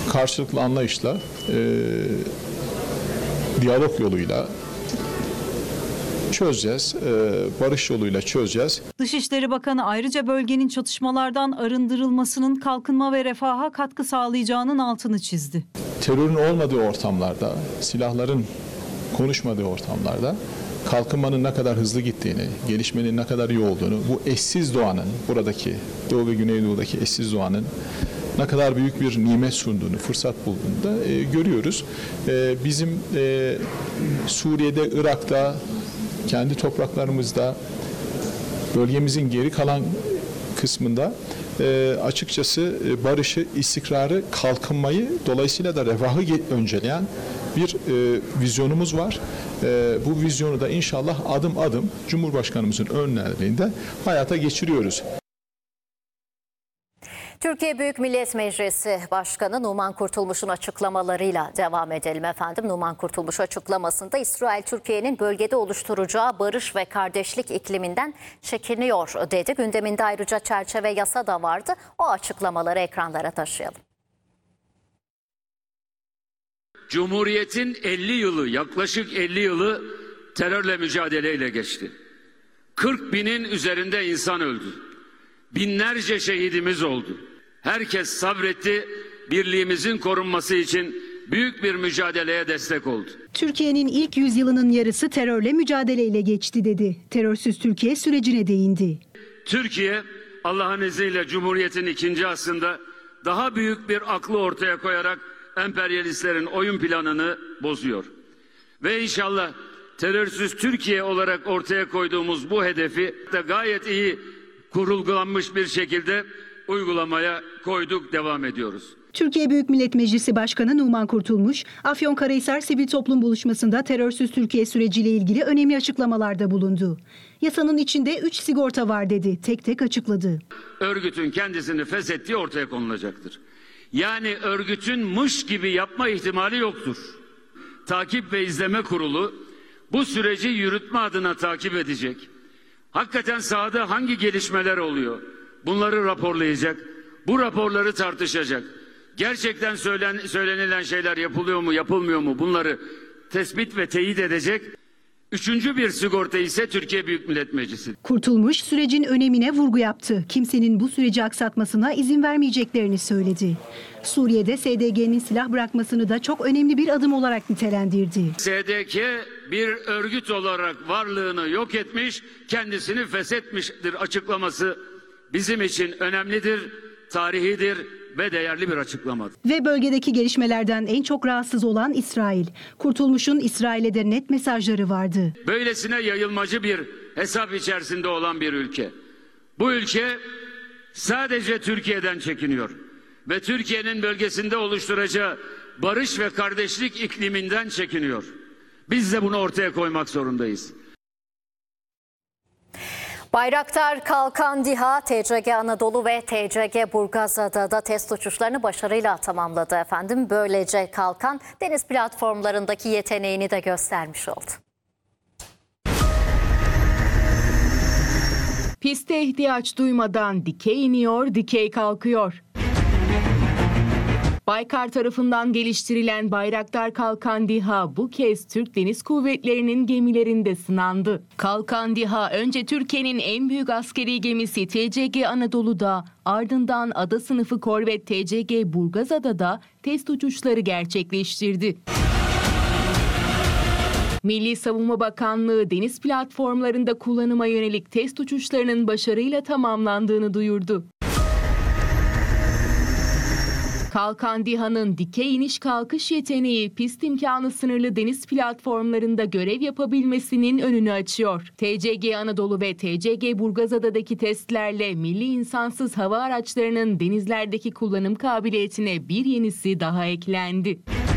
karşılıklı anlayışla, diyalog yoluyla çözeceğiz, barış yoluyla çözeceğiz. Dışişleri Bakanı ayrıca bölgenin çatışmalardan arındırılmasının kalkınma ve refaha katkı sağlayacağının altını çizdi. Terörün olmadığı ortamlarda, silahların konuşmadığı ortamlarda kalkınmanın ne kadar hızlı gittiğini, gelişmenin ne kadar iyi olduğunu, bu eşsiz doğanın, buradaki Doğu ve Güneydoğu'daki eşsiz doğanın ne kadar büyük bir nimet sunduğunu, fırsat bulduğunu da görüyoruz. Bizim Suriye'de, Irak'ta, kendi topraklarımızda, bölgemizin geri kalan kısmında açıkçası barışı, istikrarı, kalkınmayı, dolayısıyla da refahı önceleyen bir vizyonumuz var. Bu vizyonu da inşallah adım adım Cumhurbaşkanımızın önderliğinde hayata geçiriyoruz. Türkiye Büyük Millet Meclisi Başkanı Numan Kurtulmuş'un açıklamalarıyla devam edelim efendim. Numan Kurtulmuş açıklamasında İsrail Türkiye'nin bölgede oluşturacağı barış ve kardeşlik ikliminden çekiniyor dedi. Gündeminde ayrıca çerçeve yasa da vardı. O açıklamaları ekranlara taşıyalım. Cumhuriyet'in 50 yılı, yaklaşık 50 yılı terörle mücadeleyle geçti. 40 binin üzerinde insan öldü. Binlerce şehidimiz oldu. Herkes sabretti, birliğimizin korunması için büyük bir mücadeleye destek oldu. Türkiye'nin ilk yüzyılının yarısı terörle mücadeleyle geçti dedi. Terörsüz Türkiye sürecine değindi. Türkiye, Allah'ın izniyle Cumhuriyet'in ikinci asrında daha büyük bir aklı ortaya koyarak emperyalistlerin oyun planını bozuyor. Ve inşallah terörsüz Türkiye olarak ortaya koyduğumuz bu hedefi de gayet iyi kurgulanmış bir şekilde uygulamaya koyduk, devam ediyoruz. Türkiye Büyük Millet Meclisi Başkanı Numan Kurtulmuş, Afyonkarahisar Sivil Toplum Buluşması'nda terörsüz Türkiye süreciyle ilgili önemli açıklamalarda bulundu. Yasanın içinde 3 sigorta var dedi, tek tek açıkladı. Örgütün kendisini feshettiği ortaya konulacaktır. Yani örgütün mış gibi yapma ihtimali yoktur. Takip ve İzleme Kurulu bu süreci yürütme adına takip edecek. Hakikaten sahada hangi gelişmeler oluyor? Bunları raporlayacak. Bu raporları tartışacak. Gerçekten söylenilen şeyler yapılıyor mu, yapılmıyor mu? Bunları tespit ve teyit edecek. Üçüncü bir sigorta ise Türkiye Büyük Millet Meclisi. Kurtulmuş sürecin önemine vurgu yaptı. Kimsenin bu süreci aksatmasına izin vermeyeceklerini söyledi. Suriye'de SDG'nin silah bırakmasını da çok önemli bir adım olarak nitelendirdi. SDG bir örgüt olarak varlığını yok etmiş, kendisini feshetmiştir açıklaması bizim için önemlidir, tarihidir ve değerli bir açıklamadır. Ve bölgedeki gelişmelerden en çok rahatsız olan İsrail. Kurtulmuş'un İsrail'e de net mesajları vardı. Böylesine yayılmacı bir hesap içerisinde olan bir ülke. Bu ülke sadece Türkiye'den çekiniyor ve Türkiye'nin bölgesinde oluşturacağı barış ve kardeşlik ikliminden çekiniyor. Biz de bunu ortaya koymak zorundayız. Bayraktar Kalkan DİHA, TCG Anadolu ve TCG Burgazada'da da test uçuşlarını başarıyla tamamladı efendim. Böylece Kalkan deniz platformlarındaki yeteneğini de göstermiş oldu. Piste ihtiyaç duymadan dikey iniyor, dikey kalkıyor. Baykar tarafından geliştirilen Bayraktar Kalkan DİHA bu kez Türk Deniz Kuvvetleri'nin gemilerinde sınandı. Kalkan DİHA önce Türkiye'nin en büyük askeri gemisi TCG Anadolu'da, ardından ada sınıfı korvet TCG Burgazada'da test uçuşları gerçekleştirdi. Milli Savunma Bakanlığı deniz platformlarında kullanıma yönelik test uçuşlarının başarıyla tamamlandığını duyurdu. Kalkan DİHA'nın dikey iniş kalkış yeteneği pist imkanı sınırlı deniz platformlarında görev yapabilmesinin önünü açıyor. TCG Anadolu ve TCG Burgazada'daki testlerle milli insansız hava araçlarının denizlerdeki kullanım kabiliyetine bir yenisi daha eklendi.